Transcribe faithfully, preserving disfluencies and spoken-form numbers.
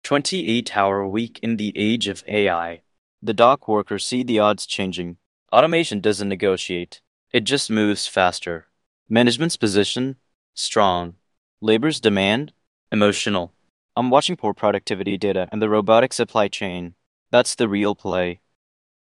twenty-eight hour week in the age of A I. The dock workers see the odds changing. Automation doesn't negotiate. It just moves faster. Management's position? Strong. Labor's demand? Emotional. I'm watching poor productivity data and the robotic supply chain. That's the real play.